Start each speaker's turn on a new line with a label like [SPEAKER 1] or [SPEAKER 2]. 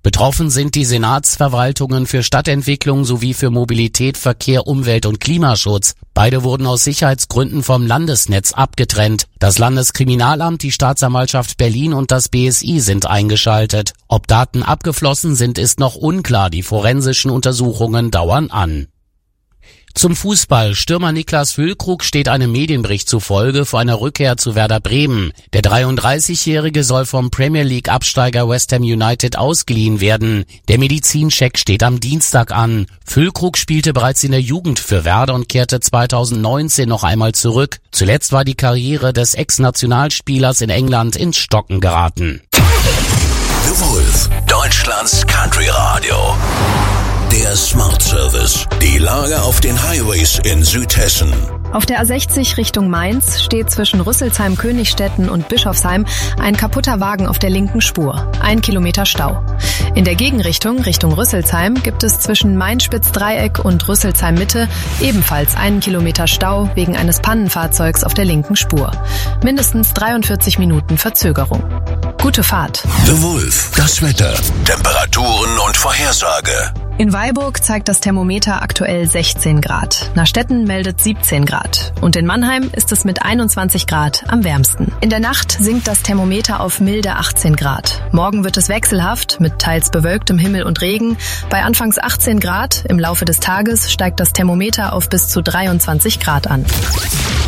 [SPEAKER 1] Betroffen sind die Senatsverwaltungen für Stadtentwicklung sowie für Mobilität, Verkehr, Umwelt und Klimaschutz. Beide wurden aus Sicherheitsgründen vom Landesnetz abgetrennt. Das Landeskriminalamt, die Staatsanwaltschaft Berlin und das BSI sind eingeschaltet. Ob Daten abgeflossen sind, ist noch unklar. Die forensischen Untersuchungen dauern an. Zum Fußball. Stürmer Niklas Füllkrug steht einem Medienbericht zufolge vor einer Rückkehr zu Werder Bremen. Der 33-Jährige soll vom Premier League Absteiger West Ham United ausgeliehen werden. Der Medizincheck steht am Dienstag an. Füllkrug spielte bereits in der Jugend für Werder und kehrte 2019 noch einmal zurück. Zuletzt war die Karriere des Ex-Nationalspielers in England ins Stocken geraten.
[SPEAKER 2] The Wolf, Deutschlands Country Radio. Der Smart Service. Die Lage auf den Highways in Südhessen.
[SPEAKER 3] Auf der A60 Richtung Mainz steht zwischen Rüsselsheim-Königsstetten und Bischofsheim ein kaputter Wagen auf der linken Spur. 1 Kilometer Stau. In der Gegenrichtung, Richtung Rüsselsheim, gibt es zwischen Main-Spitz-Dreieck und Rüsselsheim-Mitte ebenfalls 1 Kilometer Stau wegen eines Pannenfahrzeugs auf der linken Spur. Mindestens 43 Minuten Verzögerung. Gute Fahrt.
[SPEAKER 2] The Wolf. Das Wetter. Temperaturen und Vorhersage.
[SPEAKER 3] In Weilburg zeigt das Thermometer aktuell 16 Grad. Nachstetten meldet 17 Grad. Und in Mannheim ist es mit 21 Grad am wärmsten. In der Nacht sinkt das Thermometer auf milde 18 Grad. Morgen wird es wechselhaft mit teils bewölktem Himmel und Regen. Bei anfangs 18 Grad im Laufe des Tages steigt das Thermometer auf bis zu 23 Grad an.